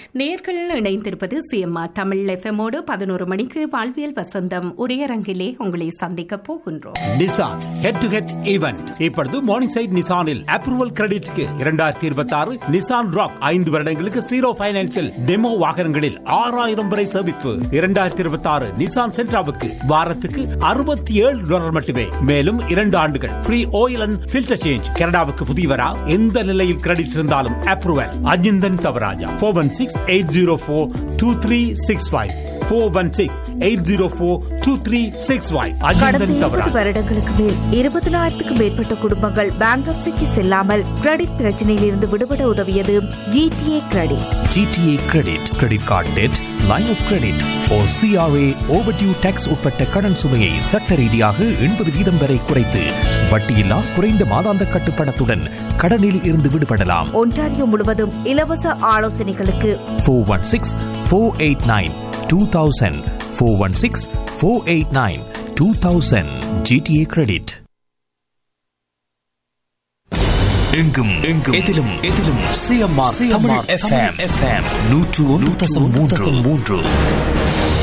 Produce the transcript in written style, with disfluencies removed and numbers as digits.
நேர்கள் இணைந்திருப்பது சிஎம்ஆர் தமிழ் எஃப்எம்மோடு 11 மணிக்கு வாழ்வியல் வசந்தம் உரையரங்கிலே உங்களை சந்திக்கப் போகின்றோம். Nissan head to head event இப்பொழுது morning side நிசானில் approval கிரெடிட்க்கு 2026 Nissan rock 5 வருடங்களுக்கு 0 ஃபைனான்ஸில் டெமோ வாகனங்களில் 6000 வரை சேமிப்பு. 2026 நிசான் சென்ட்ராவுக்கு வாரத்துக்கு $67 மட்டுமே. மேலும் 2 ஆண்டுகள் free oil and filter change. கனடாவுக்கு புதியவரா எந்த நிலையில் கிரெடிட் இருந்தாலும் அப்ரூவல். அஜிந்தன் தவராஜா 416-804-2365 416-804-2365. கடந்த 20 வருடங்களுக்கு மேல் 20,000க்கும் மேற்பட்ட குடும்பங்கள் பேங்க்ரப்சிக்கு செல்லாமல் கிரெடிட் பிரச்சனையில் இருந்து விடுபட உதவியது GTA credit. GTA credit credit card dead, line of credit O CRA overdue tax உட்பட்ட கடன் சுமையை சட்ட ரீதியாக 80% வரை குறைத்து வட்டியில்லா குறைந்த மாதாந்த கட்டுப்பணத்துடன் கடனில் இருந்து விடுபடலாம். ஒன்டாரியோ முழுவதும் இலவச ஆலோசனைகளுக்கு 416-489-2000 416-489-2000 GTA கிரெடிட். எங்கும் எதிலும் CMR தமிழ் FM 101.3